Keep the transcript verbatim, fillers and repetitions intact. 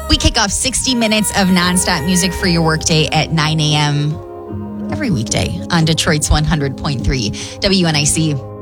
We kick off sixty minutes of nonstop music for your workday at nine a.m. every weekday on Detroit's one hundred point three W N I C.